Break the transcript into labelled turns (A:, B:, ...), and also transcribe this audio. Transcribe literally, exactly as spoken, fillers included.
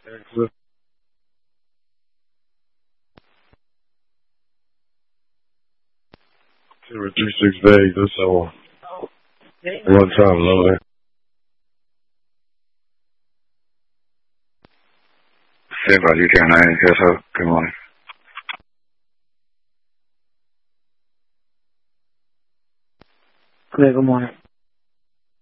A: Exit. Zero three six vague. That's all. One time loading.
B: Stand by, you can nine. Yes, sir. Good morning.
C: Clear, good morning.